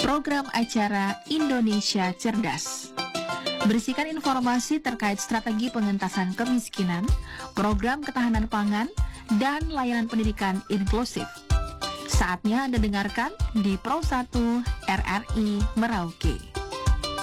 program acara Indonesia Cerdas. Berisikan informasi terkait strategi pengentasan kemiskinan, program ketahanan pangan, dan layanan pendidikan inklusif. Saatnya Anda dengarkan di Pro 1 RRI Merauke.